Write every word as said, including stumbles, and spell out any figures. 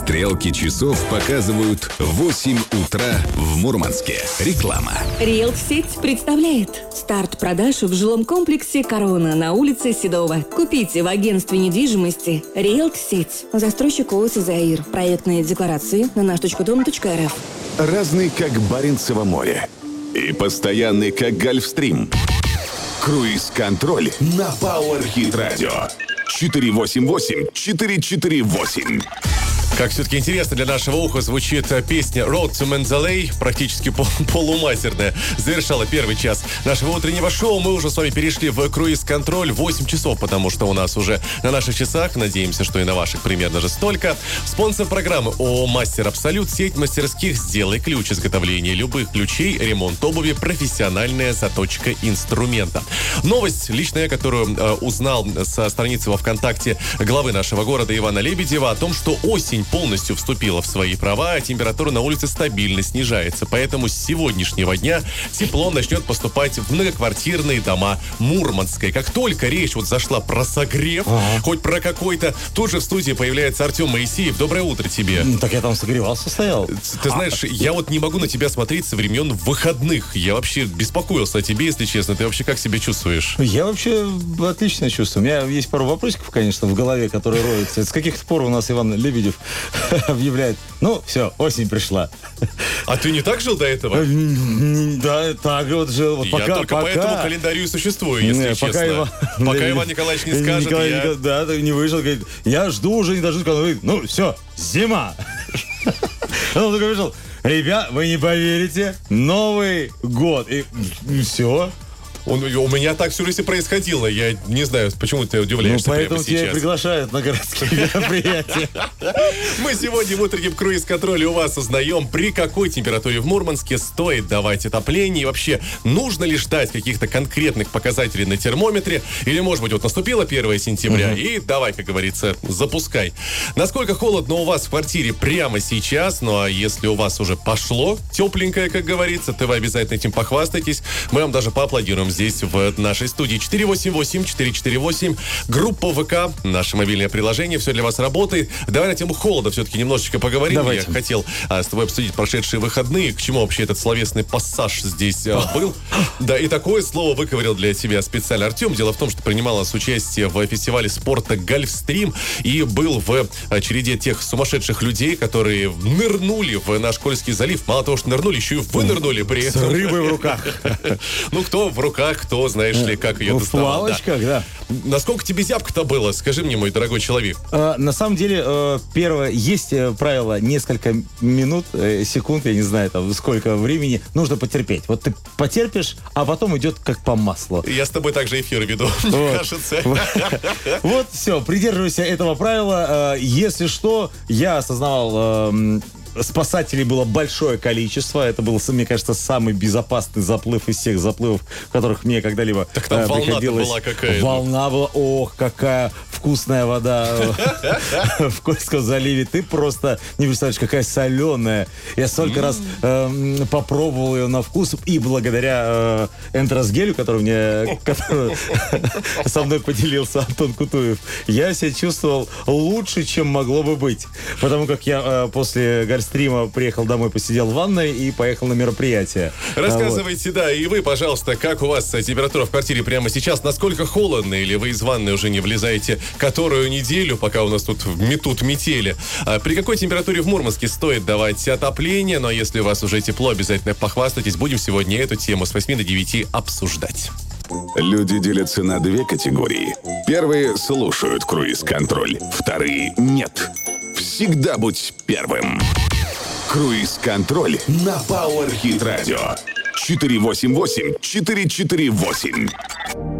Стрелки часов показывают восемь утра в Мурманске. Реклама. Риэлт-сеть представляет старт продаж в жилом комплексе «Корона» на улице Седова. Купите в агентстве недвижимости Риэлт-сеть. Застройщик ООО «Заир». Проектные декларации на наш точка дом точка эр эф. Разный, как Баренцево море. И постоянный, как Гольфстрим. Круиз-контроль на Power Hit Radio. четыре восемь восемь четыре четыре восемь. Как все-таки интересно для нашего уха звучит песня «Road to Mendeley», практически пол- полуматерная, завершала первый час нашего утреннего шоу. Мы уже с вами перешли в круиз-контроль восемь часов, потому что у нас уже на наших часах, надеемся, что и на ваших примерно же столько. Спонсор программы ООО «Мастер Абсолют», сеть мастерских «Сделай ключ», изготовление любых ключей, ремонт обуви, профессиональная заточка инструмента. Новость личная, которую э, узнал со страницы во ВКонтакте главы нашего города Ивана Лебедева, о том, что осень полностью вступила в свои права, а температура на улице стабильно снижается. Поэтому с сегодняшнего дня тепло начнет поступать в многоквартирные дома Мурманской. Как только речь вот зашла про согрев, ага. хоть про какой-то, тут же в студии появляется Артем Моисеев. Доброе утро тебе. Ну, так я там согревался, стоял. Ты знаешь, а... я вот не могу на тебя смотреть со времен выходных. Я вообще беспокоился о тебе, если честно. Ты вообще как себя чувствуешь? Я вообще отлично чувствую. У меня есть пару вопросиков, конечно, в голове, которые роются. С каких пор у нас Иван Лебедев объявляет, ну, все, осень пришла. А ты не так жил до этого? Да, так вот жил. Вот я пока, только пока... по этому календарю и существую, если не, честно. Пока, Иван... пока Иван Николаевич не скажет, Николай, я... Да, не вышел, говорит, я жду уже, не дождусь, когда он говорит, ну, все, зима. Он только вышел, ребят, вы не поверите, Новый год. И, и все. Он, у меня так всю жизнь и происходило. Я не знаю, почему ты удивляешься. Ну, поэтому прямо сейчас. тебя и приглашают на городские мероприятия. Мы сегодня в утреннем круиз-контроле у вас узнаем, при какой температуре в Мурманске стоит давать отопление. И вообще, нужно ли ждать каких-то конкретных показателей на термометре? Или, может быть, вот наступило первое сентября, uh-huh. и давай, как говорится, запускай. Насколько холодно у вас в квартире прямо сейчас? Ну, а если у вас уже пошло тепленькое, как говорится, то вы обязательно этим похвастайтесь. Мы вам даже поаплодируем здесь, в нашей студии. четыре восемь восемь четыре четыре восемь. Группа ВК, наше мобильное приложение, все для вас работает. Давай на тему холода все-таки немножечко поговорим. Давайте. Я хотел а, с тобой обсудить прошедшие выходные, к чему вообще этот словесный пассаж здесь а, был. Да, и такое слово выковырил для тебя специально Артем. Дело в том, что принимал нас участие в фестивале спорта «Гольфстрим» и был в череде тех сумасшедших людей, которые нырнули в наш Кольский залив. Мало того, что нырнули, еще и вынырнули при этом. С рыбой в руках. Ну, кто в руках, кто, знаешь ли, как ее доставал. В плавочках, да. Насколько тебе зябко-то было? Скажи мне, мой дорогой человек. А, на самом деле, э, первое, есть э, правило, несколько минут, э, секунд, я не знаю, там, сколько времени, нужно потерпеть. Вот ты потерпишь, а потом идет как по маслу. Я с тобой также эфир веду, мне кажется. Вот, все, придерживайся этого правила. Если что, я осознавал... Спасателей было большое количество. Это был, мне кажется, самый безопасный заплыв из всех заплывов, в которых мне когда-либо так там э, приходилось. Волна была какая-то. Волна была. Ох, какая вкусная вода в Кольском заливе. Ты просто не представляешь, какая соленая. Я столько раз попробовал ее на вкус. И благодаря энтеросгелю, который мне со мной поделился Антон Кутуев, я себя чувствовал лучше, чем могло бы быть. Потому как я после стрима приехал домой, посидел в ванной и поехал на мероприятие. Рассказывайте, вот. Да, и вы, пожалуйста, как у вас температура в квартире прямо сейчас? Насколько холодно? Или вы из ванной уже не влезаете которую неделю, пока у нас тут метут метели? А при какой температуре в Мурманске стоит давать отопление? Но если у вас уже тепло, обязательно похвастайтесь. Будем сегодня эту тему с восьми до девяти обсуждать. Люди делятся на две категории. Первые слушают круиз-контроль, вторые нет. Всегда будь первым. Круиз-контроль на Power Hit Radio. четыре восемь восемь четыре четыре восемь.